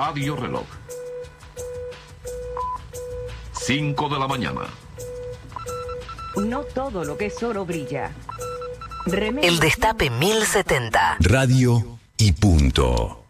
Radio Reloj. 5 de la mañana. No todo lo que es oro brilla. El Destape 1070. Radio y punto.